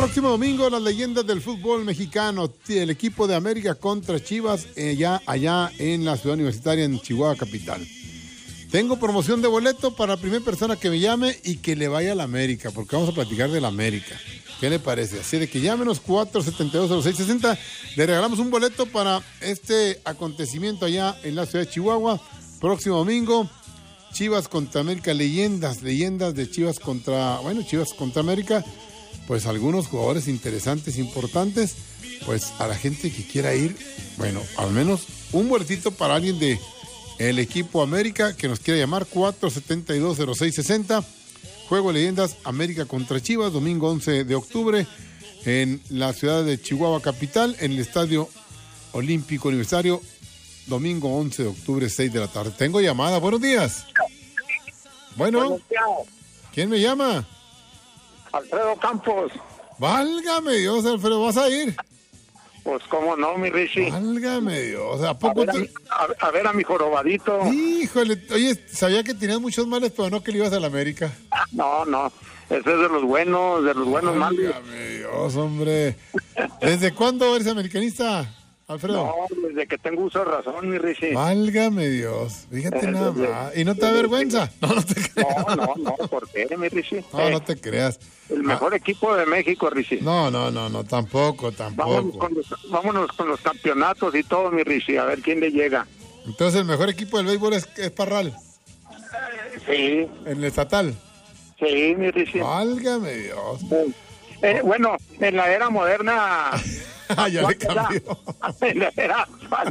Próximo domingo, las leyendas del fútbol mexicano, el equipo de América contra Chivas, allá en la ciudad universitaria, en Chihuahua capital. Tengo promoción de boleto para la primera persona que me llame y que le vaya a la América, porque vamos a platicar de la América. ¿Qué le parece? Así de que llámenos 472-0660. Le regalamos un boleto para este acontecimiento allá en la ciudad de Chihuahua. Próximo domingo, Chivas contra América, leyendas de Chivas contra América. Pues algunos jugadores interesantes, importantes, pues a la gente que quiera ir, bueno, al menos un boletito para alguien de el equipo América que nos quiera llamar, 472-0660. Juego de leyendas, América contra Chivas, domingo 11 de octubre, en la ciudad de Chihuahua capital, en el Estadio Olímpico Universitario, domingo 11 de octubre, 6 de la tarde. Tengo llamada, buenos días. Bueno, ¿quién me llama? Alfredo Campos. Válgame Dios, Alfredo, ¿vas a ir? Pues cómo no, mi Richie. Válgame Dios, ¿a poco a ver a mi jorobadito. Híjole, oye, sabía que tenías muchos males, pero no que le ibas a la América. No, ese es de los buenos males. Válgame Dios, hombre. ¿Desde cuándo eres americanista, Alfredo? No, desde que tengo uso de razón, mi Richie. Válgame Dios, fíjate nada más. ¿Y no te da vergüenza? No te creas. No, ¿por qué, mi Richie? No te creas. El mejor equipo de México, Richie. No, tampoco. Vámonos con los campeonatos y todo, mi Richie, a ver quién le llega. Entonces, el mejor equipo del béisbol es Parral. Sí. ¿En el estatal? Sí, mi Richie. Válgame Dios. Bueno, en la era moderna... ya le cambió. En la era actual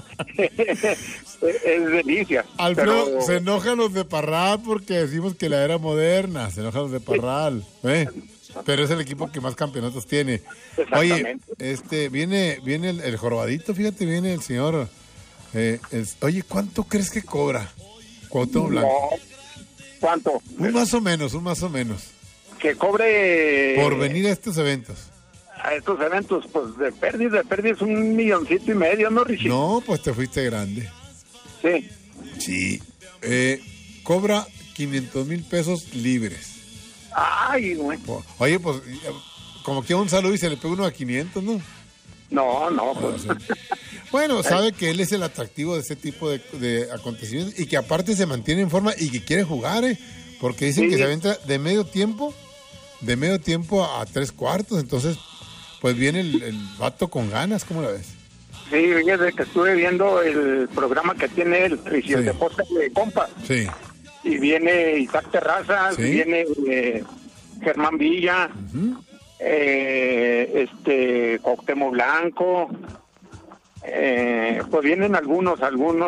es delicia. Alfredo, pero... se enojan los de Parral porque decimos que la era moderna. Se enojan los de Parral. Pero es el equipo que más campeonatos tiene. Oye, viene el jorobadito, fíjate, viene el señor. Oye, ¿cuánto crees que cobra Cuauhtémoc Blanco? No. ¿Cuánto? Un más o menos. Que cobre... Por venir a estos eventos. A estos eventos, pues de pérdida es 1.5 millones, ¿no, Richie? No, pues te fuiste grande. Sí. Cobra 500,000 pesos libres. Ay, güey. Oye, pues, como que un saludo y se le pega uno a 500, ¿no? No, pues. Bueno, sabe que él es el atractivo de ese tipo de acontecimientos y que aparte se mantiene en forma y que quiere jugar, porque dicen que se avienta de medio tiempo a 3/4, entonces, pues viene el vato con ganas, ¿cómo la ves? Sí, desde que estuve viendo el programa que tiene él, el deporte de compas. Sí. Y viene Isaac Terrazas, viene Germán Villa, Cuauhtémoc Blanco, pues vienen algunos,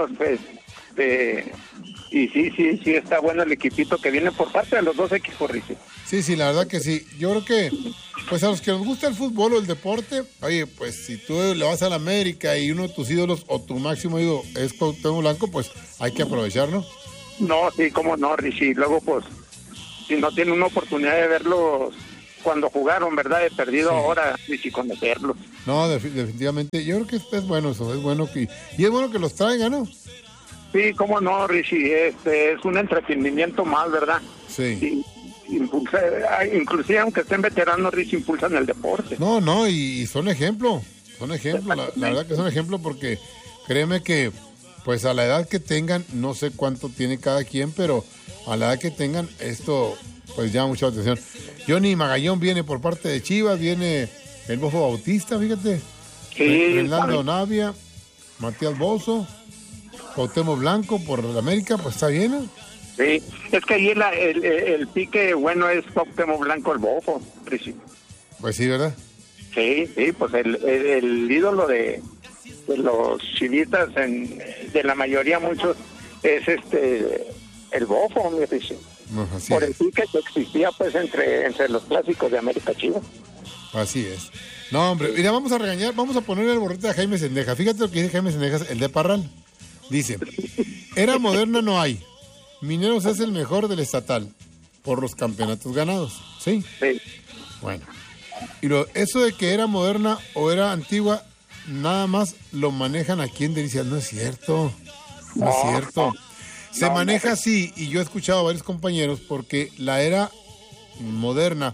y sí, está bueno el equipito que viene por parte de los dos equipos, Richie. Sí, la verdad que sí. Yo creo que, pues a los que nos gusta el fútbol o el deporte, oye, pues si tú le vas a la América y uno de tus ídolos o tu máximo ídolo es Cuauhtémoc Blanco, pues hay que aprovecharlo. No, sí, cómo no, Richie. Luego, pues, si no tiene una oportunidad de verlos cuando jugaron, ¿verdad? He perdido ahora, Richie, conocerlos. No, definitivamente. Yo creo que es bueno eso, es bueno y es bueno que los traigan, ¿no? Sí, cómo no, Richie. Es un entretenimiento más, ¿verdad? Sí. Inclusive aunque estén veteranos, Richie, impulsan el deporte. No, y son ejemplo, la verdad que son ejemplo porque créeme que pues a la edad que tengan, no sé cuánto tiene cada quien, pero a la edad que tengan esto pues llama mucha atención. Johnny Magallón viene por parte de Chivas, viene el Bofo Bautista, fíjate, Fernando Navia, Matías Bozo, Cuauhtémoc Blanco por la América, pues está bien, ¿no? Sí, es que ahí el pique bueno es Cuauhtémoc Blanco, el Bofo, Richie. Pues sí, ¿verdad? Sí, pues el ídolo de los chivitas, de la mayoría muchos, es el Bofo, mi Richie. No, por el pique que existía pues entre los clásicos de América Chivas. Así es. No, hombre, mira, vamos a poner el borrete a Jaime Sendeja. Fíjate lo que dice Jaime Sendejas, el de Parral. Dice, era moderna no hay. Mineros es el mejor del estatal por los campeonatos ganados. ¿Sí? Sí. Bueno. Y eso de que era moderna o era antigua, nada más lo manejan aquí en Delicias. No es cierto. No es cierto. Se maneja así, y yo he escuchado a varios compañeros, porque la era moderna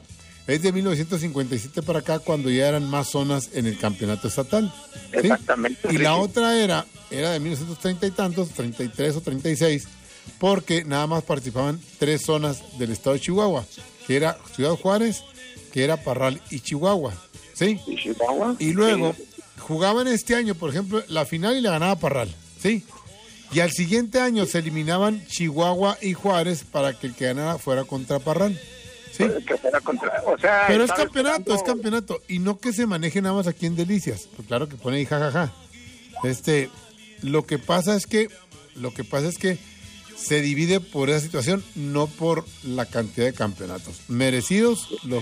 es de 1957 para acá, cuando ya eran más zonas en el campeonato estatal. ¿Sí? Exactamente. Y la otra era de 1930 y tantos, 33 o 36, porque nada más participaban 3 zonas del estado de Chihuahua, que era Ciudad Juárez, que era Parral y Chihuahua. ¿Sí? ¿Y Chihuahua? Y luego jugaban este año, por ejemplo, la final y la ganaba Parral. ¿Sí? Y al siguiente año se eliminaban Chihuahua y Juárez para que el que ganara fuera contra Parral. ¿Sí? O sea, pero es campeonato. Y no que se maneje nada más aquí en Delicias. Pues claro que pone ahí jajaja. Lo que pasa es que se divide por esa situación, no por la cantidad de campeonatos. Merecidos los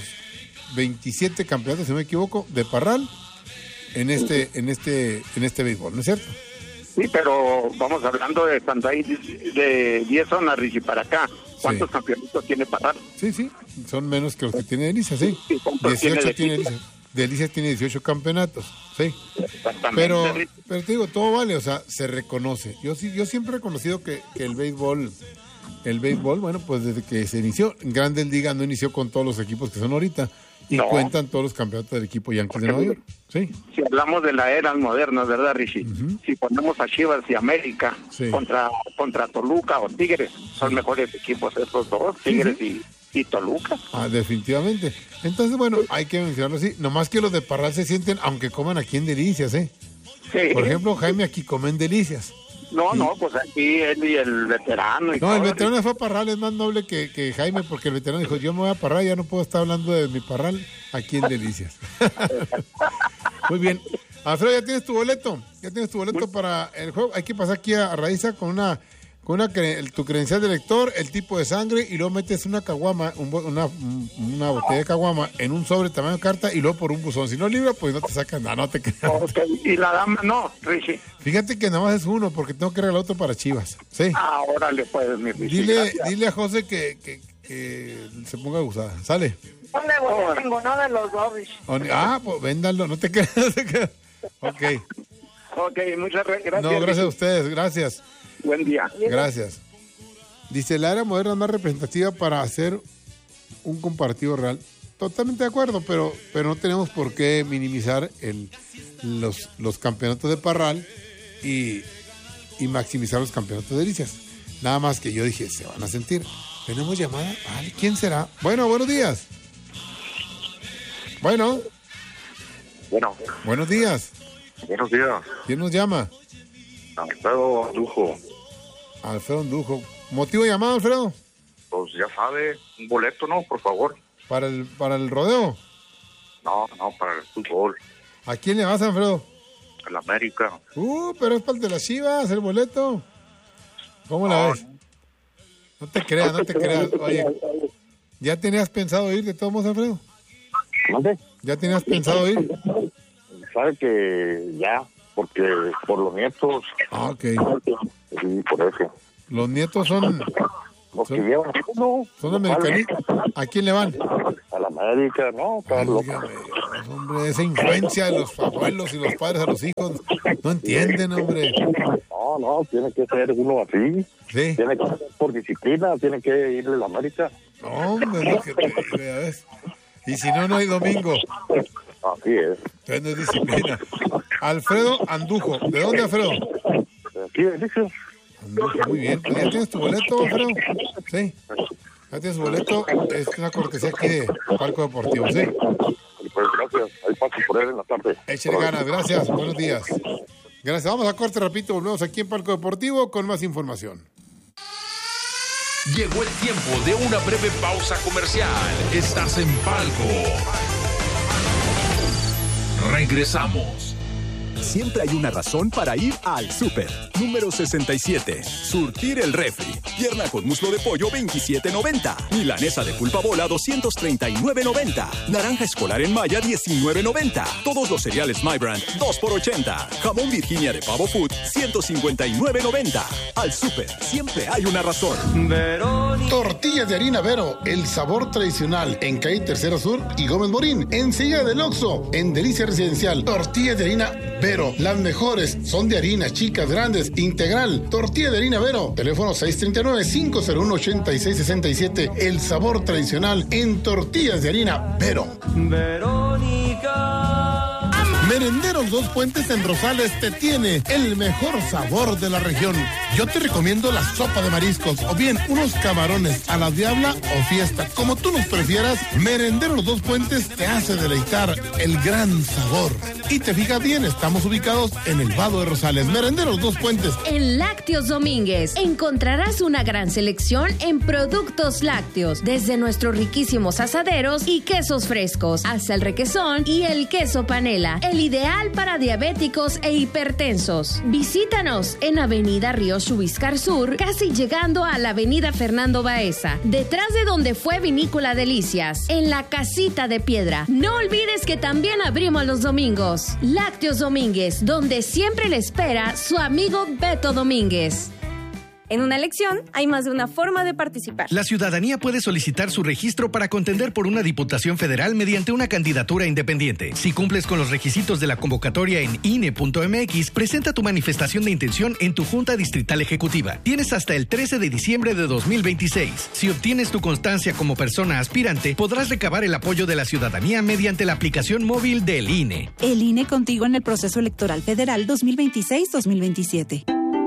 27 campeonatos, si no me equivoco, de Parral en este béisbol, ¿no es cierto? Sí, pero vamos hablando de cuando hay de 10 zonas, Richie, para acá. ¿Cuántos campeonatos tiene Parral? Sí, son menos que los que tiene Delicias, sí. 18 tiene Delicias. Delicias tiene 18 campeonatos, sí. Pero te digo, todo vale, o sea, se reconoce. Yo siempre he reconocido que el béisbol, bueno, pues desde que se inició, Grandes Ligas no inició con todos los equipos que son ahorita, y cuentan todos los campeonatos del equipo Yankees de Nueva York. Sí. Si hablamos de la era moderna, ¿verdad, Richie? Si ponemos a Chivas y América contra Toluca o Tigres, son mejores equipos esos dos, Tigres y Toluca. Definitivamente. Entonces, bueno, hay que mencionarlo así. Nomás que los de Parral se sienten, aunque coman aquí en Delicias, ¿eh? Sí. Por ejemplo, Jaime aquí come en Delicias. No, pues aquí él y el veterano. El veterano fue a Parral, es más noble que Jaime, porque el veterano dijo, yo me voy a Parral, ya no puedo estar hablando de mi Parral aquí en Delicias. Muy bien. Alfredo, ¿ya tienes tu boleto? Para el juego? Hay que pasar aquí a Raiza con tu credencial de lector, el tipo de sangre, y luego metes una caguama, una botella de caguama en un sobre tamaño carta y luego por un buzón. Si no libra, pues no te sacan nada, no te creas. Okay. Y la dama, no, Richie. Fíjate que nada más es uno, porque tengo que regalar otro para Chivas. Sí. Órale, pues, mi Richie. Dile a José que se ponga abusada. Sale. ¿Dónde voy? Tengo nada de los dos, Richie. Pues véndalo, no te creas. Ok, muchas gracias. No, gracias a ustedes, gracias. Buen día. Gracias. Dice, la era moderna es más representativa para hacer un comparativo real. Totalmente de acuerdo, pero no tenemos por qué minimizar los campeonatos de Parral y maximizar los campeonatos de Delicias. Nada más que yo dije, se van a sentir. ¿Tenemos llamada? Vale, ¿quién será? Bueno, buenos días. Bueno. Buenos días. Buenos días. ¿Quién nos llama? Alfredo Andujo. Alfredo Andujo. ¿Motivo de llamada, Alfredo? Pues ya sabe, un boleto, ¿no? Por favor. ¿Para el rodeo? No, para el fútbol. ¿A quién le vas, Alfredo? Al América. Pero es para el de las Chivas, el boleto. ¿Cómo la ves? No te creas. Oye, ¿ya tenías pensado ir de todos modos, Alfredo? ¿Dónde? ¿Ya tenías pensado ir? Sabe que ya, porque por los nietos. Ok. Sí, por eso. Los nietos son que llevan uno. Son americanistas. ¿A quién le van? A la América, ¿no? Hombre, esa influencia de los abuelos y los padres a los hijos. No entienden, hombre. No, tiene que ser uno así. Sí. Tiene que ser por disciplina, tiene que irle a la América. No, hombre, lo que te digo, ¿ves? Y si no hay domingo. Así es. Entonces no es disciplina. Alfredo Andujo. ¿De dónde, Alfredo? Aquí, Delicias. Andujo, muy bien. ¿Ya tienes tu boleto, Alfredo? Sí. ¿Ya tienes tu boleto? Es una cortesía aquí de Palco Deportivo, ¿sí? Pues gracias. Ahí paso por él en la tarde. Échale ganas. Gracias. Buenos días. Gracias. Vamos a corte, repito. Volvemos aquí en Palco Deportivo con más información. Llegó el tiempo de una breve pausa comercial. Estás en Palco. Regresamos. Siempre hay una razón para ir al súper. Número 67. Surtir el refri. Pierna con muslo de pollo, $27.90. Milanesa de pulpa bola, $239.90. Naranja escolar en malla, $19.90. Todos los cereales My Brand, 2 por $80. Jamón Virginia de pavo food, $159.90. Al súper, siempre hay una razón. Tortillas de harina Vero, el sabor tradicional. En calle Tercera Sur y Gómez Morín. Enseguida del Oxxo, en Delicia Residencial. Tortillas de harina Vero. Vero. Las mejores son de harina, chicas, grandes, integral. Tortilla de harina Vero. Teléfono 639-501-8667. El sabor tradicional en tortillas de harina Vero. Verónica. Merenderos Dos Puentes en Rosales te tiene el mejor sabor de la región. Yo te recomiendo la sopa de mariscos o bien unos camarones a la diabla o fiesta. Como tú nos prefieras, Merenderos Dos Puentes te hace deleitar el gran sabor. Y te fijas bien, estamos ubicados en el Vado de Rosales. Merenderos Dos Puentes. En Lácteos Domínguez encontrarás una gran selección en productos lácteos, desde nuestros riquísimos asaderos y quesos frescos, hasta el requesón y el queso panela, el ideal para diabéticos e hipertensos. Visítanos en Avenida Río Chubiscar Sur, casi llegando a la Avenida Fernando Baeza, detrás de donde fue Vinícola Delicias, en la Casita de Piedra. No olvides que también abrimos los domingos. Lácteos Domínguez, donde siempre le espera su amigo Beto Domínguez. En una elección hay más de una forma de participar. La ciudadanía puede solicitar su registro para contender por una diputación federal mediante una candidatura independiente. Si cumples con los requisitos de la convocatoria en INE.mx, presenta tu manifestación de intención en tu Junta Distrital Ejecutiva. Tienes hasta el 13 de diciembre de 2026. Si obtienes tu constancia como persona aspirante, podrás recabar el apoyo de la ciudadanía mediante la aplicación móvil del INE. El INE contigo en el proceso electoral federal 2026-2027.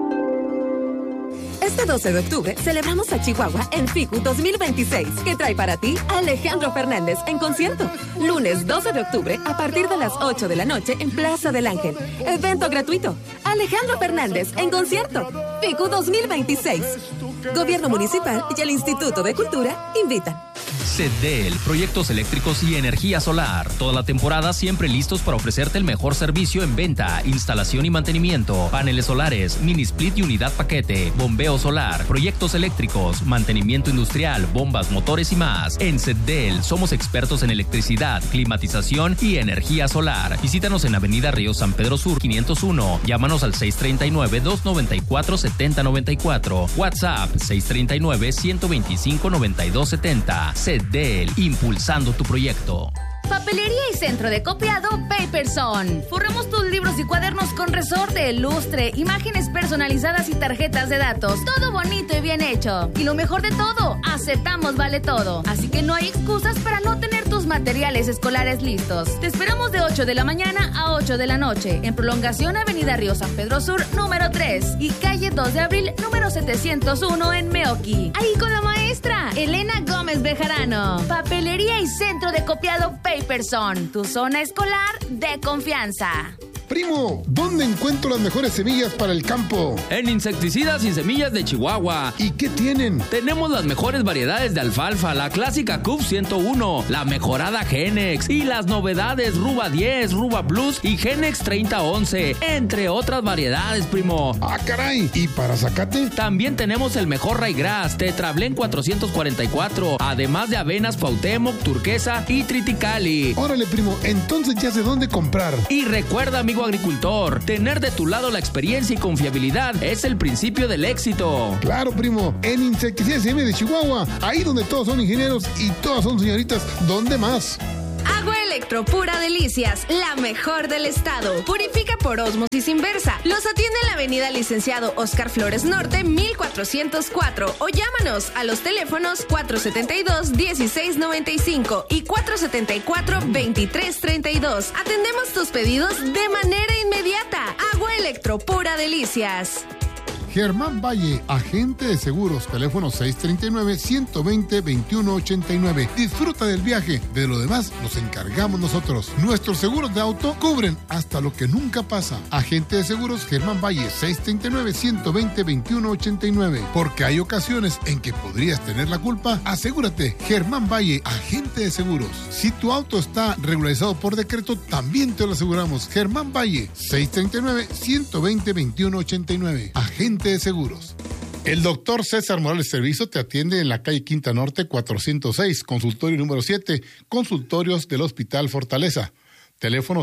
Este 12 de octubre celebramos a Chihuahua en FICU 2026, que trae para ti a Alejandro Fernández en concierto. Lunes 12 de octubre a partir de las 8 de la noche en Plaza del Ángel. Evento gratuito. Alejandro Fernández en concierto. FICU 2026. Gobierno Municipal y el Instituto de Cultura invitan. CEDEL, proyectos eléctricos y energía solar. Toda la temporada siempre listos para ofrecerte el mejor servicio en venta, instalación y mantenimiento. Paneles solares, mini split y unidad paquete, bombeo solar, proyectos eléctricos, mantenimiento industrial, bombas, motores y más. En CEDEL somos expertos en electricidad, climatización y energía solar. Visítanos en Avenida Río San Pedro Sur 501. Llámanos al 639-294-7094. WhatsApp 639-125-9270. CEDEL, impulsando tu proyecto. Papelería y centro de copiado Paperson. Forramos tus libros y cuadernos con resorte, lustre, imágenes personalizadas y tarjetas de datos. Todo bonito y bien hecho. Y lo mejor de todo, aceptamos vale todo. Así que no hay excusas para no tener tus materiales escolares listos. Te esperamos de 8 de la mañana a 8 de la noche. En prolongación Avenida Río San Pedro Sur, número 3. Y calle 2 de abril, número 701 en Meoqui. Ahí con la maestra Elena Gómez Bejarano. Papelería y centro de copiado Paperson, tu zona escolar de confianza. Primo, ¿dónde encuentro las mejores semillas para el campo? En Insecticidas y Semillas de Chihuahua. ¿Y qué tienen? Tenemos las mejores variedades de alfalfa, la clásica CUP 101, la mejorada Genex y las novedades Ruba 10, Ruba Plus y Genex 3011, entre otras variedades, primo. ¡Ah, caray! ¿Y para zacate? También tenemos el mejor Ryegrass, Tetrablén 444, además de avenas Cuauhtémoc, Turquesa y Triticali. Órale, primo, entonces ya sé dónde comprar. Y recuerda, amigo agricultor, tener de tu lado la experiencia y confiabilidad es el principio del éxito. Claro, primo, en Insecticidas y Semillas de Chihuahua, ahí donde todos son ingenieros y todas son señoritas, ¿dónde más? Agua Electro Pura Delicias, la mejor del estado. Purifica por ósmosis inversa. Los atiende en la avenida Licenciado Oscar Flores Norte, 1404. O llámanos a los teléfonos 472-1695 y 474-2332. Atendemos tus pedidos de manera inmediata. Agua Electro Pura Delicias. Germán Valle, agente de seguros, teléfono 639-120-2189. Disfruta del viaje, de lo demás nos encargamos nosotros. Nuestros seguros de auto cubren hasta lo que nunca pasa. Agente de seguros Germán Valle, 639-120-2189. Porque hay ocasiones en que podrías tener la culpa. Asegúrate, Germán Valle, agente de seguros. Si tu auto está regularizado por decreto, también te lo aseguramos. Germán Valle, 639-120-2189. Agente de seguros. El doctor César Morales Servizo te atiende en la calle Quinta Norte 406, consultorio número 7, consultorios del Hospital Fortaleza. Teléfono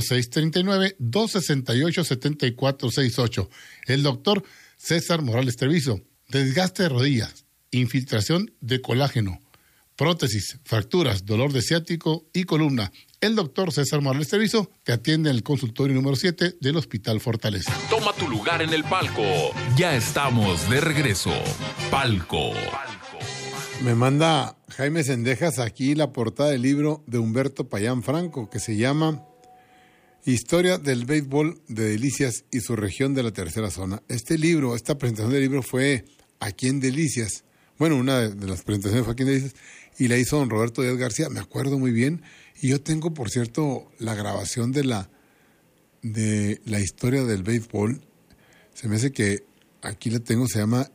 639-268-7468. El doctor César Morales Servizo. Desgaste de rodillas, infiltración de colágeno, prótesis, fracturas, dolor de ciático y columna. El doctor César Morales Treviso te atiende en el consultorio número 7 del Hospital Fortaleza. Toma tu lugar en el palco. Ya estamos de regreso. Palco. Me manda Jaime Cendejas aquí la portada del libro de Humberto Payán Franco, que se llama Historia del béisbol de Delicias y su región de la tercera zona. Este libro, esta presentación del libro fue aquí en Delicias. Bueno, una de las presentaciones fue aquí en Delicias y la hizo don Roberto Díaz García, me acuerdo muy bien. Y yo tengo, por cierto, la grabación de la historia del béisbol. Se me hace que aquí la tengo, se llama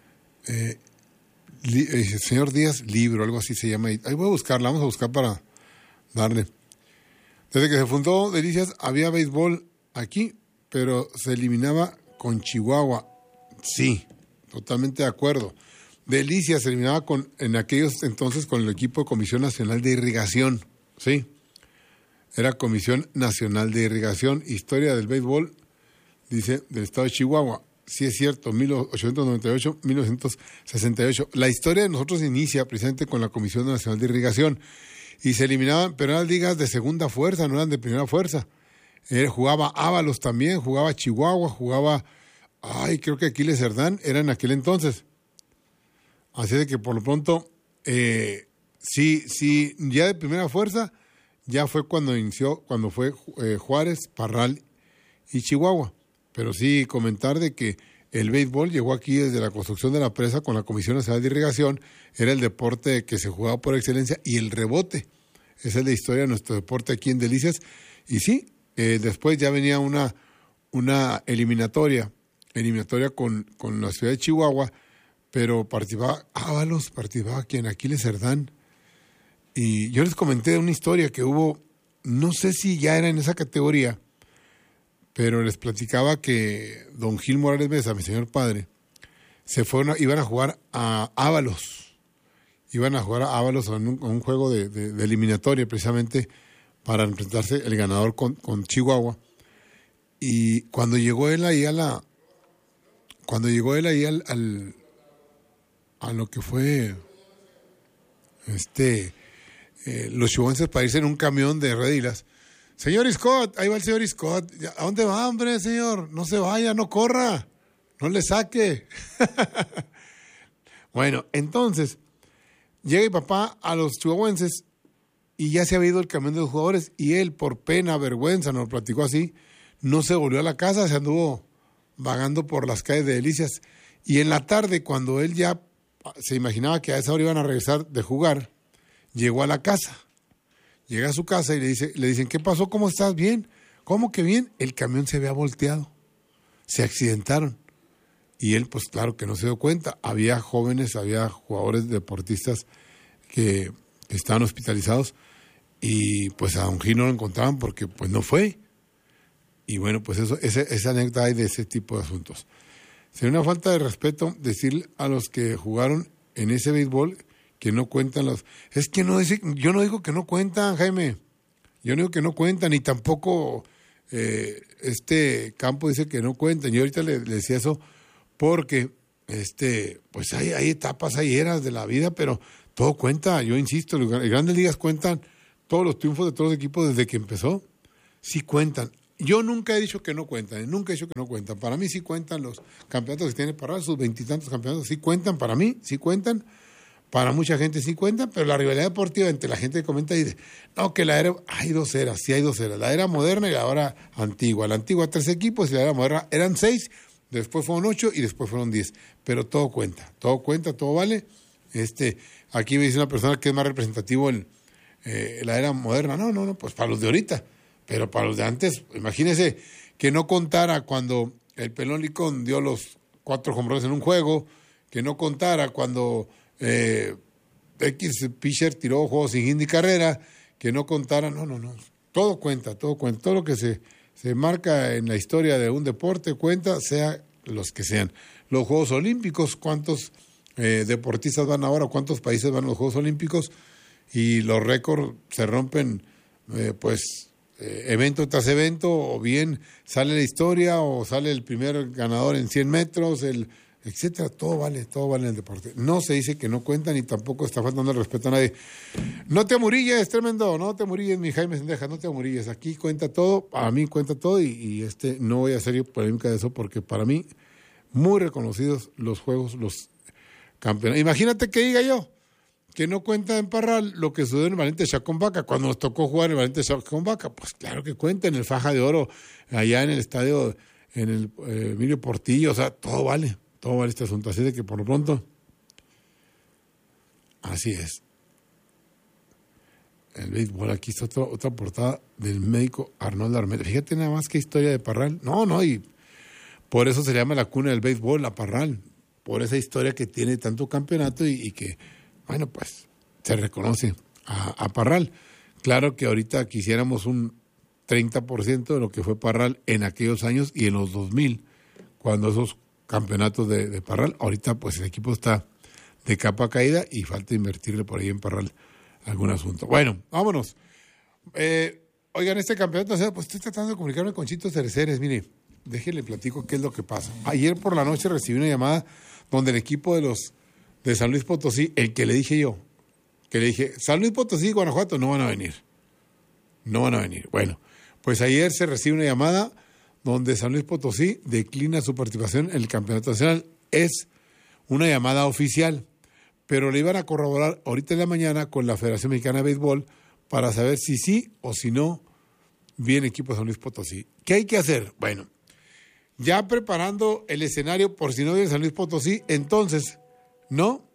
Señor Díaz Libro, algo así se llama. Ahí voy a buscarla, vamos a buscar para darle. Desde que se fundó Delicias había béisbol aquí, pero se eliminaba con Chihuahua. Sí, totalmente de acuerdo. Delicias se eliminaba en aquellos entonces con el equipo de Comisión Nacional de Irrigación. Sí, era Comisión Nacional de Irrigación. Historia del béisbol, dice, del estado de Chihuahua. Sí es cierto, 1898, 1968. La historia de nosotros inicia precisamente con la Comisión Nacional de Irrigación. Y se eliminaban, pero eran ligas de segunda fuerza, no eran de primera fuerza. Jugaba Ábalos también, jugaba Chihuahua, jugaba... creo que Aquiles Cerdán era en aquel entonces. Así de que por lo pronto... Sí, ya de primera fuerza, ya fue cuando fue Juárez, Parral y Chihuahua. Pero sí comentar de que el béisbol llegó aquí desde la construcción de la presa con la Comisión Nacional de Irrigación, era el deporte que se jugaba por excelencia, y el rebote. Esa es la historia de nuestro deporte aquí en Delicias. Y sí, después ya venía una eliminatoria con la ciudad de Chihuahua, pero participaba Ábalos, participaba quien, Aquiles Cerdán. Y yo les comenté una historia que hubo, no sé si ya era en esa categoría, pero les platicaba que don Gil Morales Mesa, mi señor padre, iban a jugar a Ábalos. Iban a jugar a Ábalos en un juego de eliminatoria, precisamente para enfrentarse el ganador con Chihuahua. Y cuando llegó él ahí a lo que fue los chihuahuenses para irse en un camión de redilas. Señor Scott, ahí va el señor Scott. ¿A dónde va, hombre, señor? No se vaya, no corra, no le saque. Bueno, entonces, llega mi papá a los chihuahuenses y ya se había ido el camión de los jugadores y él, por pena, vergüenza, nos lo platicó así, no se volvió a la casa, se anduvo vagando por las calles de Delicias. Y en la tarde, cuando él ya se imaginaba que a esa hora iban a regresar de jugar, llegó a la casa. Llega a su casa y le dicen, ¿qué pasó? ¿Cómo estás? ¿Bien? ¿Cómo que bien? El camión se había volteado. Se accidentaron. Y él, pues claro que no se dio cuenta. Había jóvenes, había jugadores, deportistas que estaban hospitalizados y pues a don Gil no lo encontraban porque pues no fue. Y bueno, pues esa anécdota hay de ese tipo de asuntos. Sería una falta de respeto decir a los que jugaron en ese béisbol que no cuentan los... Es que yo no digo que no cuentan, Jaime. Yo no digo que no cuentan, y tampoco Campo dice que no cuentan. Yo ahorita le decía eso porque pues hay etapas, hay eras de la vida, pero todo cuenta. Yo insisto, las grandes ligas cuentan todos los triunfos de todos los equipos desde que empezó. Sí cuentan. Yo nunca he dicho que no cuentan, Para mí sí cuentan los campeonatos que tiene Parral, sus 20 y tantos campeonatos sí cuentan, para mí sí cuentan, para mucha gente sí cuentan, pero la rivalidad deportiva entre la gente que comenta y dice, no, que la era, hay dos eras, la era moderna y la era antigua. La antigua 3 equipos y la era moderna eran 6, después fueron 8 y después fueron 10, pero todo cuenta, todo vale. Aquí me dice una persona que es más representativo la era moderna, no, pues para los de ahorita. Pero para los de antes, imagínese que no contara cuando el Pelón Licón dio los 4 jonrones en un juego, que no contara cuando X pitcher tiró juegos sin hit ni carrera, que no contara, no. Todo cuenta. Todo lo que se marca en la historia de un deporte cuenta, sea los que sean. Los Juegos Olímpicos, ¿cuántos deportistas van ahora? ¿Cuántos países van a los Juegos Olímpicos? Y los récords se rompen, evento tras evento, o bien sale la historia, o sale el primer ganador en 100 metros, el etcétera. Todo vale en el deporte. No se dice que no cuentan y tampoco está faltando el respeto a nadie. No te amurilles, tremendo, no te amurilles, mi Jaime Sendejas, no te amurilles. Aquí cuenta todo, a mí cuenta todo y no voy a hacer yo polémica de eso porque para mí, muy reconocidos los juegos, los campeonatos. Imagínate que diga yo que no cuenta en Parral lo que sucedió en el Valiente Chacón-Vaca, cuando nos tocó jugar en el Valiente Chacón-Vaca. Pues claro que cuenta en el Faja de Oro, allá en el estadio, en el Emilio Portillo, o sea, todo vale este asunto. Así de que por lo pronto, así es. El béisbol, aquí está otra portada del médico Arnoldo Armenta. Fíjate nada más qué historia de Parral. No, y por eso se llama la cuna del béisbol, la Parral. Por esa historia que tiene tanto campeonato y que, bueno, pues se reconoce a Parral. Claro que ahorita quisiéramos un 30% de lo que fue Parral en aquellos años y en los 2000, cuando esos campeonatos de Parral, ahorita pues el equipo está de capa caída y falta invertirle por ahí en Parral algún asunto. Bueno, vámonos. Oigan, este campeonato, pues estoy tratando de comunicarme con Chito Cereceres, mire, déjenle platico qué es lo que pasa. Ayer por la noche recibí una llamada donde el equipo de San Luis Potosí, el que le dije yo, San Luis Potosí y Guanajuato no van a venir. Bueno, pues ayer se recibe una llamada donde San Luis Potosí declina su participación en el campeonato nacional. Es una llamada oficial, pero le iban a corroborar ahorita en la mañana con la Federación Mexicana de Béisbol para saber si sí o si no viene equipo de San Luis Potosí. ¿Qué hay que hacer? Bueno, ya preparando el escenario por si no viene San Luis Potosí, entonces no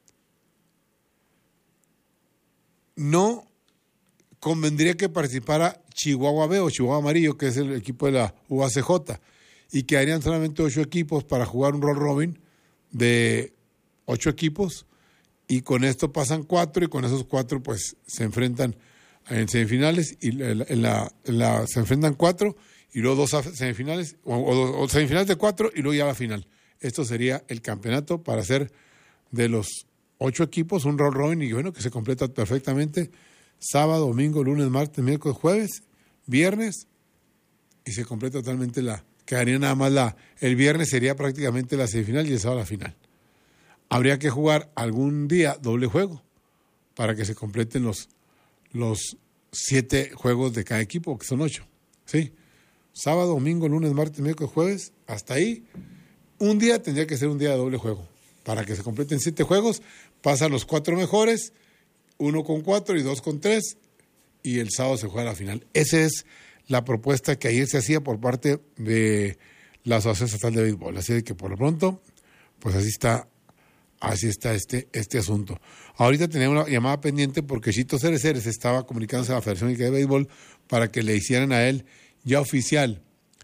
convendría que participara Chihuahua B o Chihuahua Amarillo, que es el equipo de la UACJ, y quedarían solamente 8 equipos para jugar un roll robin de 8 equipos, y con esto pasan 4, y con esos 4 pues se enfrentan en semifinales, y se enfrentan 4, y luego 2 semifinales, o semifinales de 4, y luego ya la final. Esto sería el campeonato para hacer de los 8 equipos un roll robin, y bueno, que se completa perfectamente sábado, domingo, lunes, martes, miércoles, jueves, viernes, y se completa totalmente quedaría nada más el viernes sería prácticamente la semifinal y el sábado la final. Habría que jugar algún día doble juego para que se completen los 7 juegos de cada equipo, que son 8, ¿sí? Sábado, domingo, lunes, martes, miércoles, jueves, hasta ahí. Un día tendría que ser un día de doble juego. Para que se completen 7 juegos, pasan los 4 mejores, 1 con 4 y 2 con 3, y el sábado se juega la final. Esa es la propuesta que ayer se hacía por parte de la Asociación Estatal de Béisbol. Así de que por lo pronto, pues así está este asunto. Ahorita tenemos una llamada pendiente porque Chito Cereceres estaba comunicándose a la Federación Mexicana de Béisbol para que le hicieran a él ya oficial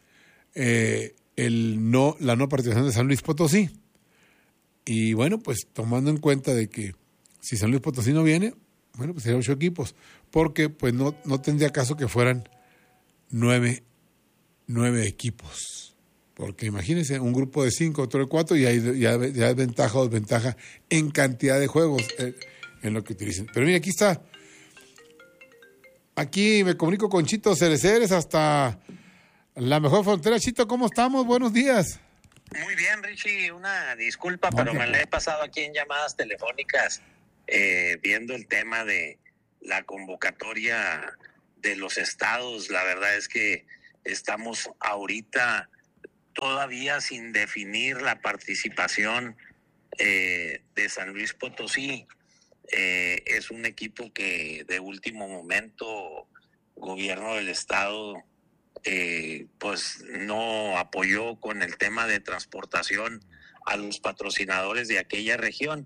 la no participación de San Luis Potosí. Y bueno, pues tomando en cuenta de que si San Luis Potosí no viene, bueno, pues serían 8 equipos, porque pues no tendría caso que fueran 9 equipos, porque imagínense, un grupo de 5, otro de 4, y hay ya es ventaja o desventaja en cantidad de juegos en lo que utilicen. Pero mira, aquí me comunico con Chito Cereceres hasta la mejor frontera. Chito, ¿cómo estamos? Buenos días. Muy bien, Richie, una disculpa, pero me la he pasado aquí en llamadas telefónicas viendo el tema de la convocatoria de los estados. La verdad es que estamos ahorita todavía sin definir la participación de San Luis Potosí. Es un equipo que de último momento gobierno del estado pues no apoyó con el tema de transportación a los patrocinadores de aquella región.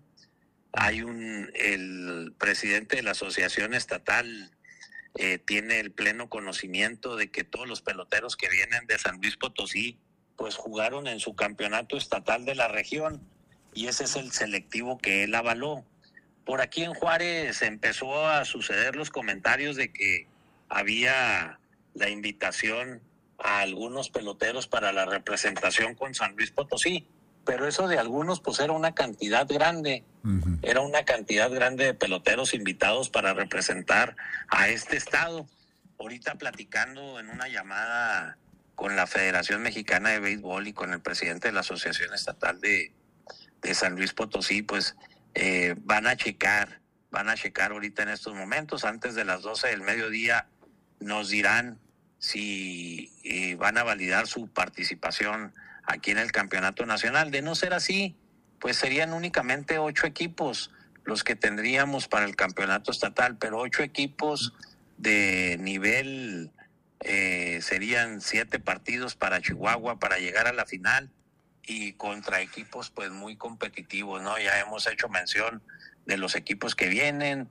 El presidente de la asociación estatal tiene el pleno conocimiento de que todos los peloteros que vienen de San Luis Potosí pues jugaron en su campeonato estatal de la región, y ese es el selectivo que él avaló. Por aquí en Juárez empezó a suceder los comentarios de que había la invitación a algunos peloteros para la representación con San Luis Potosí, pero eso de algunos pues era una cantidad grande. Uh-huh. Era una cantidad grande de peloteros invitados para representar a este estado. Ahorita platicando en una llamada con la Federación Mexicana de Béisbol y con el presidente de la Asociación Estatal de San Luis Potosí, pues van a checar ahorita en estos momentos, antes de las 12 del mediodía, nos dirán si van a validar su participación aquí en el campeonato nacional. De no ser así, pues serían únicamente 8 equipos los que tendríamos para el campeonato estatal, pero 8 equipos de nivel, serían 7 partidos para Chihuahua para llegar a la final, y contra equipos pues muy competitivos, ¿no? Ya hemos hecho mención de los equipos que viene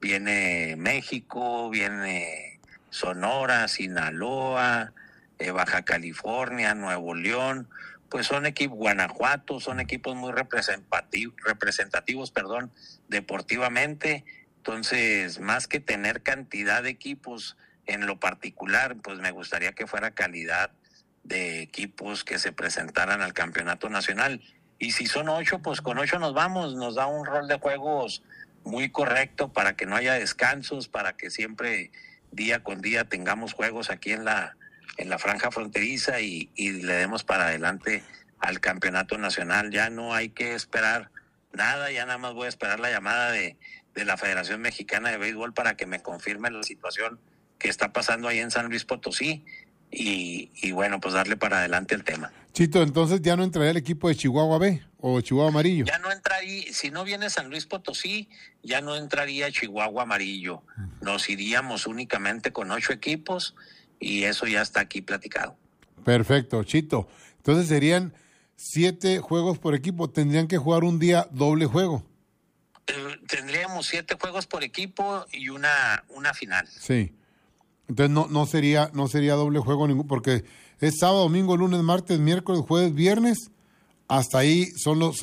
México, viene Sonora, Sinaloa, Baja California, Nuevo León, pues son equipos, Guanajuato, son equipos muy representativos, deportivamente. Entonces, más que tener cantidad de equipos en lo particular, pues me gustaría que fuera calidad de equipos que se presentaran al campeonato nacional. Y si son 8, pues con 8 nos vamos, nos da un rol de juegos muy correcto para que no haya descansos, para que siempre día con día tengamos juegos aquí en la franja fronteriza y le demos para adelante al campeonato nacional. Ya no hay que esperar nada, ya nada más voy a esperar la llamada de la Federación Mexicana de Béisbol para que me confirme la situación que está pasando ahí en San Luis Potosí y bueno, pues darle para adelante el tema. Chito, entonces ya no entraría el equipo de Chihuahua B o Chihuahua Amarillo. Ya no entraría, si no viene San Luis Potosí, ya no entraría Chihuahua Amarillo. Nos iríamos únicamente con 8 equipos y eso ya está aquí platicado. Perfecto, Chito. Entonces serían 7 juegos por equipo. Tendrían que jugar un día doble juego. Tendríamos 7 juegos por equipo y una final. Sí. Entonces no sería doble juego ningún, porque es sábado, domingo, lunes, martes, miércoles, jueves, viernes. Hasta ahí son los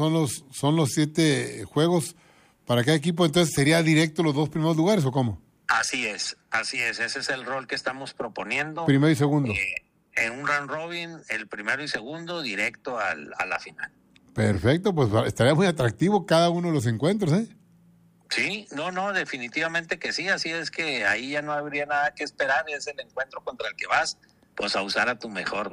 7 juegos para cada equipo. Entonces sería directo los 2 primeros lugares, ¿o cómo? Así es. Ese es el rol que estamos proponiendo. Primero y segundo. En un round robin, el primero y segundo directo a la final. Perfecto, pues estaría muy atractivo cada uno de los encuentros, ¿eh? Sí, no, definitivamente que sí, así es que ahí ya no habría nada que esperar, es el encuentro contra el que vas, pues a usar a tu mejor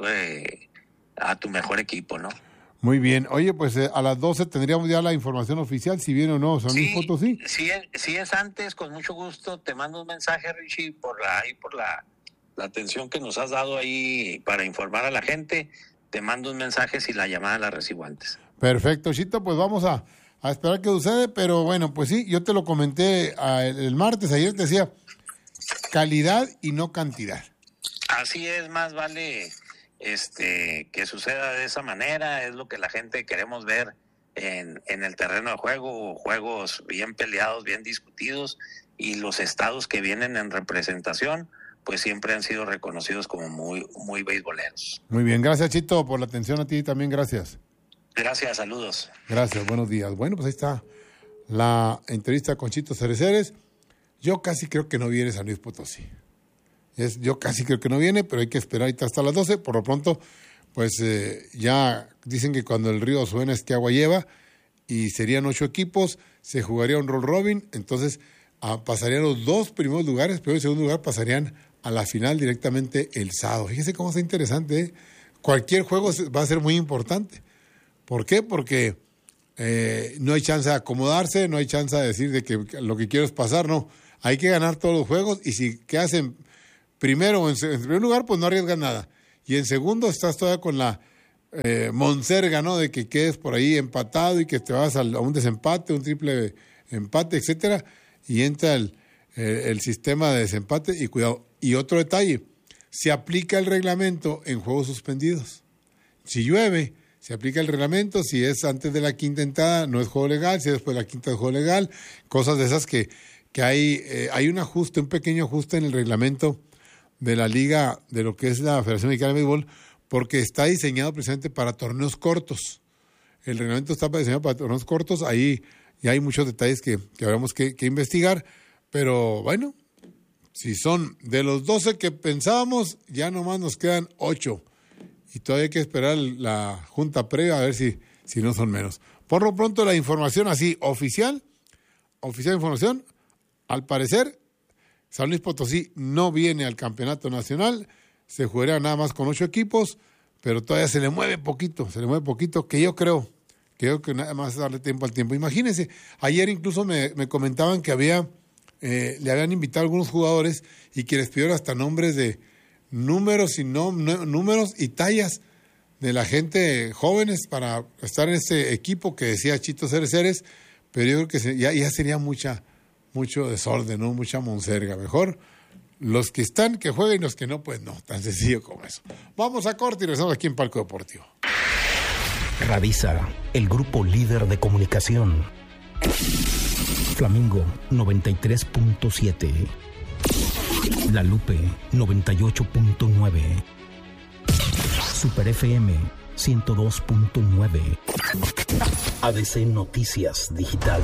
equipo, ¿no? Muy bien, oye, pues a las 12 tendríamos ya la información oficial, si viene o no San Luis Potosí. Sí es antes, con mucho gusto, te mando un mensaje, Richie, por la atención que nos has dado ahí para informar a la gente, te mando un mensaje si la llamada la recibo antes. Perfecto, Chito, pues vamos a esperar qué sucede, pero bueno, pues sí, yo te lo comenté el martes, ayer te decía, calidad y no cantidad. Así es, más vale que suceda de esa manera, es lo que la gente queremos ver en el terreno de juego, juegos bien peleados, bien discutidos, y los estados que vienen en representación, pues siempre han sido reconocidos como muy, muy beisboleros. Muy bien, gracias Chito, por la atención a ti también, gracias. Gracias, saludos. Gracias, buenos días. Bueno, pues ahí está la entrevista con Chito Cereceres. Yo casi creo que no viene San Luis Potosí. Yo casi creo que no viene, pero hay que esperar ahorita hasta las 12. Por lo pronto, pues ya dicen que cuando el río suena es que agua lleva, y serían 8 equipos, se jugaría un roll robin, entonces pasarían los 2 primeros lugares, pero el segundo lugar pasarían a la final directamente el sábado. Fíjese cómo está interesante, ¿eh? Cualquier juego va a ser muy importante. ¿Por qué? Porque no hay chance de acomodarse, no hay chance de decir de que lo que quiero es pasar, no. Hay que ganar todos los juegos, y si quedas en primero o en primer lugar, pues no arriesgas nada. Y en segundo estás todavía con la monserga, ¿no? De que quedes por ahí empatado y que te vas a un desempate, un triple empate, etcétera, y entra el sistema de desempate y cuidado. Y otro detalle, se aplica el reglamento en juegos suspendidos. Si llueve, se aplica el reglamento, si es antes de la quinta entrada no es juego legal, si es después de la quinta es juego legal, cosas de esas que hay un ajuste, un pequeño ajuste en el reglamento de la liga, de lo que es la Federación Mexicana de Béisbol, porque está diseñado precisamente para torneos cortos. El reglamento está diseñado para torneos cortos, ahí ya hay muchos detalles que habremos que investigar, pero bueno, si son de los 12 que pensábamos, ya nomás nos quedan 8. Y todavía hay que esperar la junta previa a ver si no son menos. Por lo pronto la información así, oficial información, al parecer San Luis Potosí no viene al campeonato nacional, se jugaría nada más con 8 equipos, pero todavía se le mueve poquito, que yo creo Creo que nada más darle tiempo al tiempo. Imagínense, ayer incluso me comentaban que le habían invitado a algunos jugadores y que les pidieron hasta nombres de números y tallas de la gente jóvenes para estar en este equipo que decía Chito Ceres, pero yo creo que ya sería mucho desorden, ¿no? Mucha monserga. Mejor los que están, que jueguen, y los que no, pues no, tan sencillo como eso. Vamos a corte y regresamos aquí en Palco Deportivo. Radisa, el grupo líder de comunicación. Flamingo 93.7. La Lupe 98.9. Super FM 102.9. ADC Noticias Digital.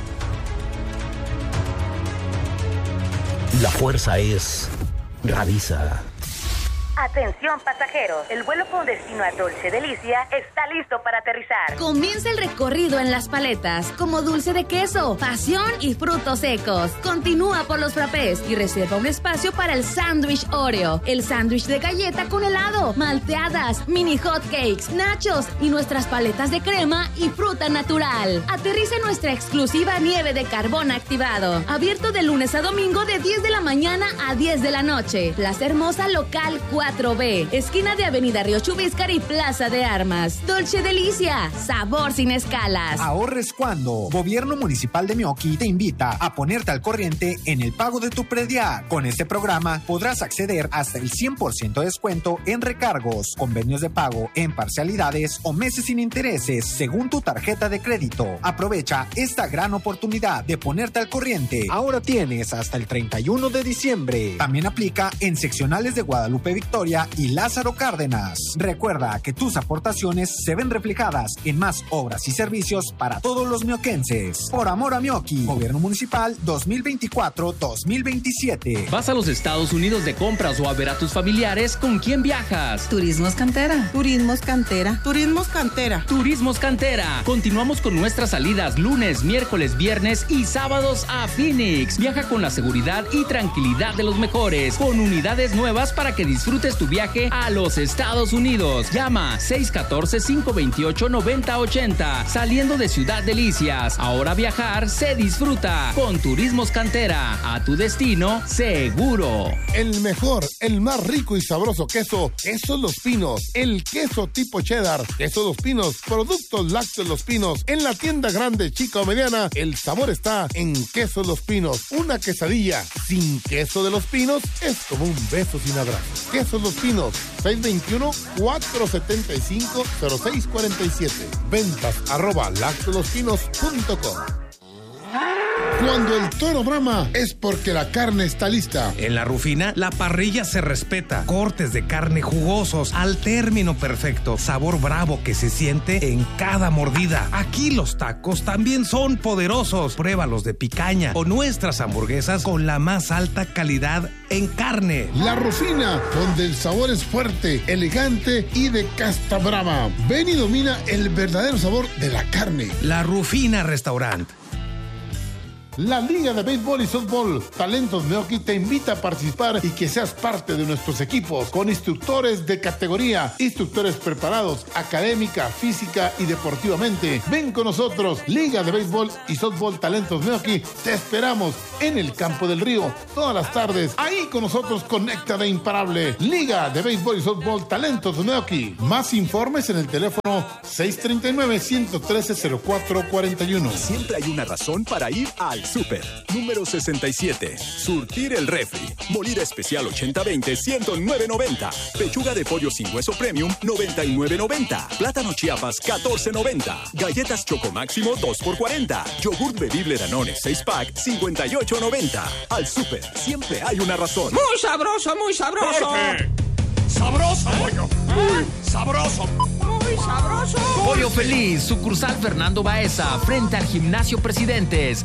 La fuerza es Radisa. Atención pasajeros, el vuelo con destino a Dolce Delicia está listo para aterrizar. Comienza el recorrido en Las Paletas, como dulce de queso, pasión y frutos secos. Continúa por los frappés y reserva un espacio para el sándwich Oreo, el sándwich de galleta con helado, malteadas, mini hot cakes, nachos y nuestras paletas de crema y fruta natural. Aterriza en nuestra exclusiva nieve de carbón activado, abierto de lunes a domingo de 10 de la mañana a 10 de la noche. Plaza Hermosa Local 4B, esquina de Avenida Río Chubíscar y Plaza de Armas. Dolce Delicia, sabor sin escalas. Ahorres cuando Gobierno Municipal de Meoqui te invita a ponerte al corriente en el pago de tu predial. Con este programa podrás acceder hasta el 100% de descuento en recargos, convenios de pago en parcialidades o meses sin intereses según tu tarjeta de crédito. Aprovecha esta gran oportunidad de ponerte al corriente. Ahora tienes hasta el 31 de diciembre. También aplica en seccionales de Guadalupe Victoria y Lázaro Cárdenas. Recuerda que tus aportaciones se ven reflejadas en más obras y servicios para todos los mioquenses. Por amor a Meoqui, Gobierno Municipal 2024-2027. ¿Vas a los Estados Unidos de compras o a ver a tus familiares? ¿Con quién viajas? Turismos Cantera. Turismos Cantera. Turismos Cantera. Turismos Cantera. Continuamos con nuestras salidas lunes, miércoles, viernes y sábados a Phoenix. Viaja con la seguridad y tranquilidad de los mejores, con unidades nuevas para que disfrutes tu viaje a los Estados Unidos. Llama 614-528-9080. Saliendo de Ciudad Delicias. Ahora viajar se disfruta con Turismos Cantera. A tu destino seguro. El mejor, el más rico y sabroso queso Los Pinos. El queso tipo cheddar. Queso Los Pinos. Productos lácteos Los Pinos. En la tienda grande, chica o mediana, el sabor está en Queso Los Pinos. Una quesadilla sin queso de Los Pinos es como un beso sin abrazo. Queso Los Pinos, 621-475-0647. Ventas @lactolospinos.com. Cuando el toro brama es porque la carne está lista. En La Rufina, la parrilla se respeta. Cortes de carne jugosos al término perfecto. Sabor bravo que se siente en cada mordida. Aquí los tacos también son poderosos. Pruébalos de picaña o nuestras hamburguesas con la más alta calidad en carne. La Rufina, donde el sabor es fuerte, elegante y de casta brava. Ven y domina el verdadero sabor de la carne. La Rufina Restaurant. La Liga de Béisbol y Softball Talentos Meoqui te invita a participar y que seas parte de nuestros equipos con instructores de categoría, instructores preparados académica, física y deportivamente. Ven con nosotros, Liga de Béisbol y Softball Talentos Meoqui. Te esperamos en el Campo del Río todas las tardes. Ahí con nosotros conecta de imparable. Liga de Béisbol y Softball Talentos Meoqui. Más informes en el teléfono 639-113-0441. Siempre hay una razón para ir al Super. Número 67. Surtir el refri. Molida especial 80-20, 109.90. Pechuga de pollo sin hueso premium, 99.90. Plátano Chiapas, 14.90. Galletas Choco Máximo, 2x40. Yogurt bebible Danone 6-pack, 58.90. Al Super, siempre hay una razón. ¡Muy sabroso, muy sabroso! ¡Porque! ¡Sabroso, pollo! ¡Muy sabroso! ¡Muy sabroso! Pollo Feliz, sucursal Fernando Baeza, frente al Gimnasio Presidentes,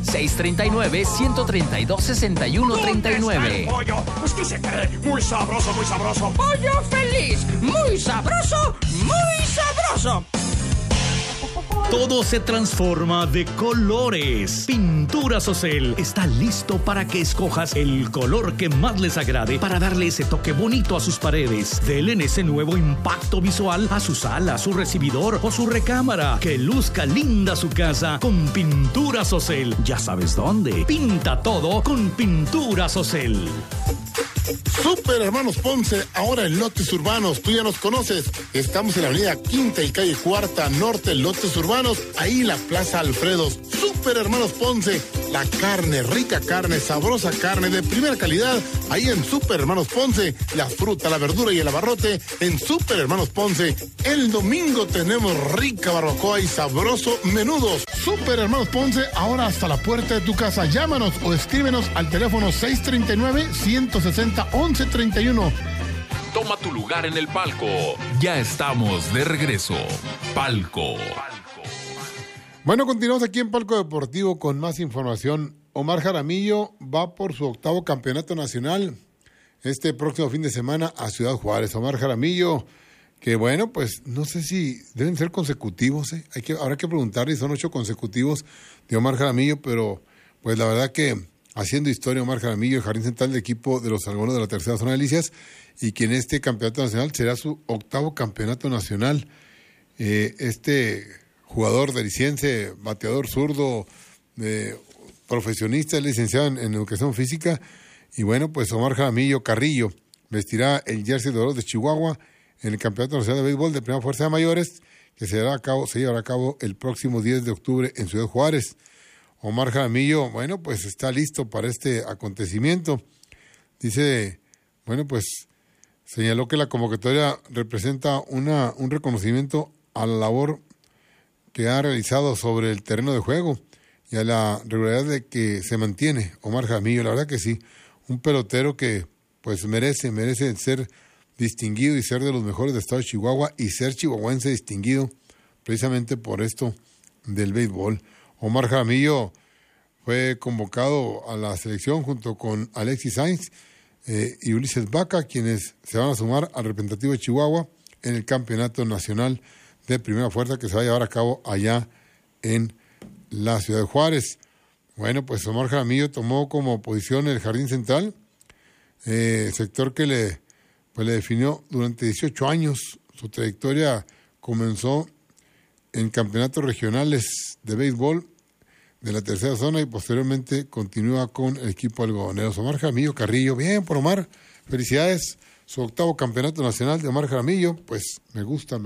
639-132-6139. Pollo, pues que se cree, muy sabroso, muy sabroso. Pollo Feliz, muy sabroso, muy sabroso. Todo se transforma de colores. Pinturas Ocel está listo para que escojas el color que más les agrade para darle ese toque bonito a sus paredes. Denle ese nuevo impacto visual a su sala, su recibidor o su recámara. Que luzca linda su casa con Pinturas Ocel. Ya sabes dónde. Pinta todo con Pinturas Ocel. Super Hermanos Ponce, ahora en Lotes Urbanos. Tú ya nos conoces. Estamos en la avenida Quinta y calle Cuarta Norte, Lotes Urbanos. Ahí la Plaza Alfredos. Super Hermanos Ponce. La carne, rica carne, sabrosa carne de primera calidad. Ahí en Super Hermanos Ponce. La fruta, la verdura y el abarrote en Super Hermanos Ponce. El domingo tenemos rica barbacoa y sabroso menudos. Super Hermanos Ponce, ahora hasta la puerta de tu casa. Llámanos o escríbenos al teléfono 639-160-1131. Toma tu lugar en el palco. Ya estamos de regreso. Palco. Bueno, continuamos aquí en Palco Deportivo con más información. Omar Jaramillo va por su 8º campeonato nacional este próximo fin de semana a Ciudad Juárez. Omar Jaramillo, que bueno, pues no sé si deben ser consecutivos, ¿eh? Habrá que preguntarle si son 8 consecutivos de Omar Jaramillo, pero pues la verdad que haciendo historia Omar Jaramillo, el jardín central del equipo de los Algodones de la tercera zona de Delicias, y que en este campeonato nacional será su 8º campeonato nacional. Jugador deliciense, bateador zurdo, profesionista, licenciado en educación física. Y bueno, pues Omar Jaramillo Carrillo vestirá el jersey de oro de Chihuahua en el Campeonato Nacional de Béisbol de Primera Fuerza de Mayores, que se llevará a cabo el próximo 10 de octubre en Ciudad Juárez. Omar Jaramillo, bueno, pues está listo para este acontecimiento. Dice, bueno, pues señaló que la convocatoria representa un reconocimiento a la labor que ha realizado sobre el terreno de juego y a la regularidad de que se mantiene Omar Jaramillo. La verdad que sí, un pelotero que pues merece ser distinguido y ser de los mejores del estado de Chihuahua y ser chihuahuense distinguido precisamente por esto del béisbol. Omar Jaramillo fue convocado a la selección junto con Alexis Sainz y Ulises Vaca, quienes se van a sumar al representativo de Chihuahua en el Campeonato Nacional de Primera Fuerza que se va a llevar a cabo allá en la ciudad de Juárez. Bueno, pues Omar Jaramillo tomó como posición el jardín central, sector que le definió durante 18 años. Su trayectoria comenzó en campeonatos regionales de béisbol de la tercera zona y posteriormente continúa con el equipo algodoneros. Omar Jaramillo Carrillo, bien por Omar, felicidades, su 8º campeonato nacional de Omar Jaramillo, pues me gusta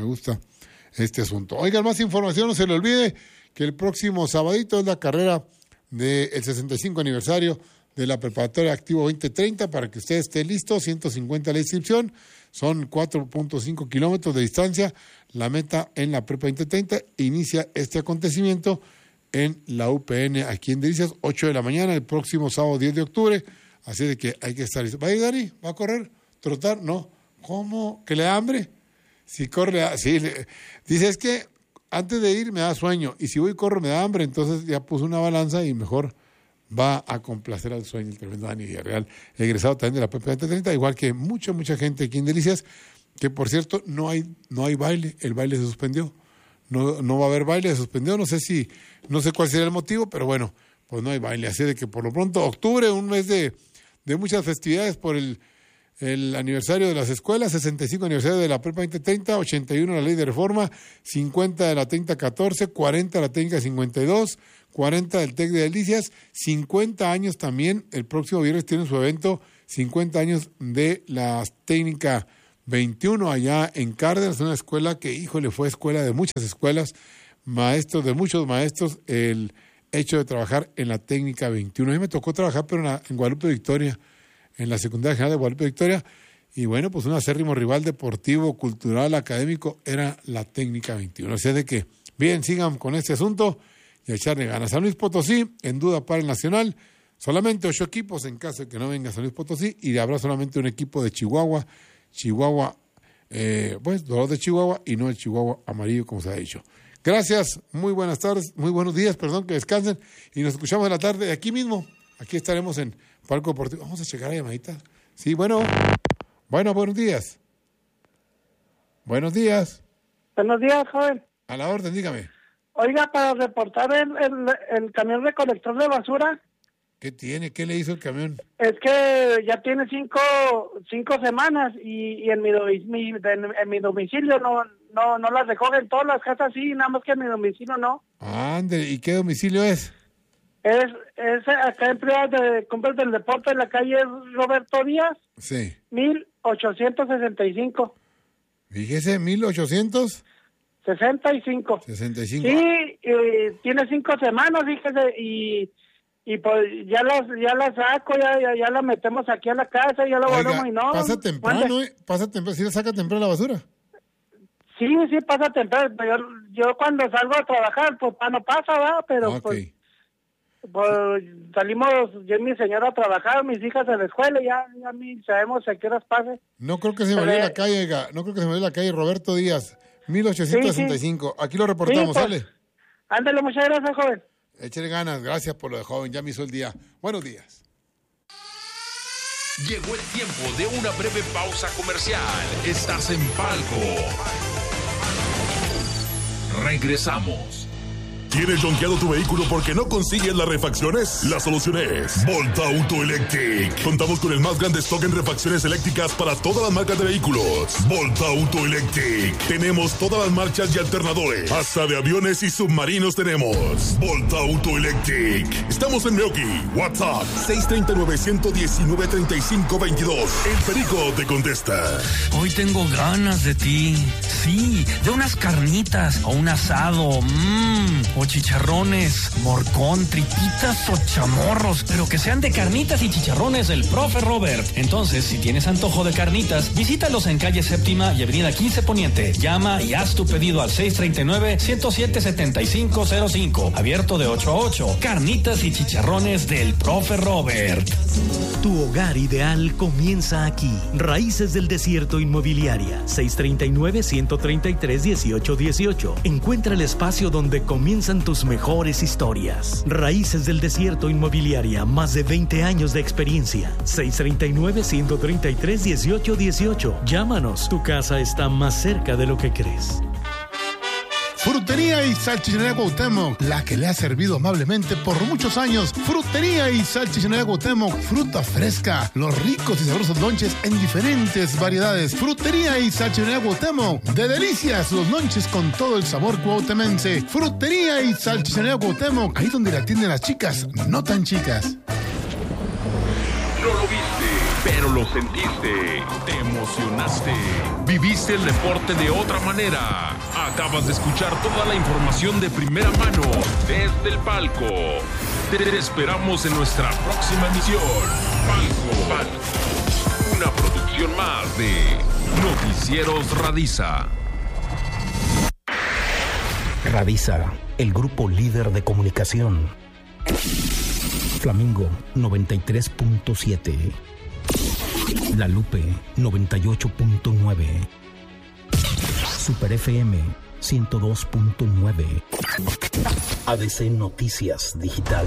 este asunto. Oigan, más información, no se le olvide que el próximo sabadito es la carrera del 65 aniversario de la Preparatoria Activo 2030, para que usted esté listo, 150 la inscripción, son 4.5 kilómetros de distancia, la meta en la Prepa 2030, inicia este acontecimiento en la UPN aquí en Delicias, 8 de la mañana, el próximo sábado 10 de octubre, así de que hay que estar listo. ¿Va a ir, Dani? ¿Va a correr? ¿Trotar? No. ¿Cómo? ¿Que le da hambre? Si corre, sí, dice, es que antes de ir me da sueño, y si voy y corro me da hambre, entonces ya puso una balanza y mejor va a complacer al sueño el tremendo Dani Villarreal, egresado también de la Prepa 2030, igual que mucha gente aquí en Delicias, que por cierto no hay baile, el baile se suspendió, no va a haber baile, se suspendió, no sé cuál sería el motivo, pero bueno, pues no hay baile, así de que por lo pronto octubre, un mes de muchas festividades por el aniversario de las escuelas, 65 aniversario de la Prepa 2030, 81 de la Ley de Reforma, 50 de la 3014, 40 de la técnica 52, 40 del TEC de Delicias, 50 años también, el próximo viernes tienen su evento, 50 años de la técnica 21 allá en Cárdenas, una escuela que, híjole, fue escuela de muchas escuelas, maestros de muchos maestros, el hecho de trabajar en la técnica 21. A mí me tocó trabajar, pero en Guadalupe Victoria, en la secundaria general de Guadalupe Victoria, y bueno, pues un acérrimo rival deportivo, cultural, académico, era la técnica 21. O sea, de que, bien, sigan con este asunto y a echarle ganas. San Luis Potosí, en duda para el Nacional, solamente 8 equipos en caso de que no venga San Luis Potosí, y habrá solamente un equipo de Chihuahua, pues, dolor de Chihuahua, y no el Chihuahua amarillo, como se ha dicho. Gracias, muy buenos días, que descansen, y nos escuchamos en la tarde, aquí mismo, aquí estaremos en Palco Deportivo. Vamos a checar la llamadita. Sí, bueno, buenos días. Buenos días. Buenos días, joven. A la orden, dígame. Oiga, para reportar el camión recolector de basura. ¿Qué tiene? ¿Qué le hizo el camión? Es que ya tiene 5 semanas y en mi domicilio no las recogen. Todas las casas sí, nada más que en mi domicilio no. Ande, ¿y qué domicilio es? Es acá en Privas de Compras del Deporte, en la calle Roberto Díaz. Sí. 1865. Fíjese, 1865. 65. Sí, tiene 5 semanas, fíjese, y pues ya la saco, ya la metemos aquí a la casa, ya la volvemos y no. Pasa temprano, pasa temprano, ¿sí la saca temprano la basura? Sí, pasa temprano, pero yo cuando salgo a trabajar, pues no pasa, ¿verdad? Pero okay. pues salimos yo y mi señora a trabajar, mis hijas a la escuela, ya sabemos a qué horas pase. No creo que se me olvide la calle, oiga, no creo que se me olvide la calle Roberto Díaz, 1865. Sí. Aquí lo reportamos, pues, ¿sale? Ándale, muchas gracias, joven. Échale ganas, gracias por lo de joven, ya me hizo el día. Buenos días. Llegó el tiempo de una breve pausa comercial. Estás en Palco. Regresamos. ¿Tienes jonqueado tu vehículo porque no consigues las refacciones? La solución es Volta Auto Electric. Contamos con el más grande stock en refacciones eléctricas para todas las marcas de vehículos. Volta Auto Electric. Tenemos todas las marchas y alternadores. Hasta de aviones y submarinos tenemos. Volta Auto Electric. Estamos en Meoki. WhatsApp 639-119-3522. El Perico te contesta. Hoy tengo ganas de ti. Sí, de unas carnitas o un asado. O chicharrones, morcón, tripitas o chamorros, pero que sean de carnitas y chicharrones del Profe Robert. Entonces, si tienes antojo de carnitas, visítalos en calle Séptima y avenida 15 Poniente. Llama y haz tu pedido al 639-107-7505. Abierto de 8 a 8. Carnitas y chicharrones del Profe Robert. Tu hogar ideal comienza aquí. Raíces del Desierto Inmobiliaria. 639-133-1818. Encuentra el espacio donde comienzan tus mejores historias. Raíces del Desierto Inmobiliaria. Más de 20 años de experiencia. 639-133-1818. Llámanos. Tu casa está más cerca de lo que crees. Frutería y Salchichonería Cuauhtémoc, la que le ha servido amablemente por muchos años. Frutería y Salchichonería Cuauhtémoc, fruta fresca, los ricos y sabrosos lonches en diferentes variedades. Frutería y Salchichonería Cuauhtémoc, de delicias los lonches con todo el sabor cuauhtémense. Frutería y Salchichonería Cuauhtémoc, ahí donde la atienden las chicas, no tan chicas. No lo viste, pero lo sentiste. Te emocionaste. Viviste el deporte de otra manera. Acabas de escuchar toda la información de primera mano desde el Palco. Te esperamos en nuestra próxima emisión. Palco. Una producción más de Noticieros Radisa. Radisa, el grupo líder de comunicación. Flamingo 93.7. La Lupe 98.9. Super FM 102.9. ADC Noticias Digital.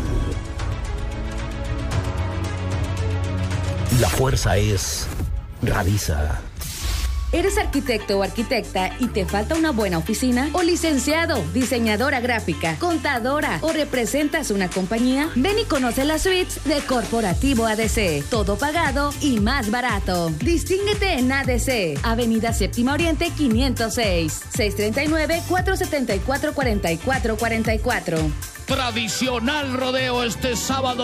La fuerza es Radisa. ¿Eres arquitecto o arquitecta y te falta una buena oficina? ¿O licenciado, diseñadora gráfica, contadora o representas una compañía? Ven y conoce las suites de Corporativo ADC. Todo pagado y más barato. Distínguete en ADC, Avenida Séptima Oriente 506, 639-474-4444. Tradicional rodeo este sábado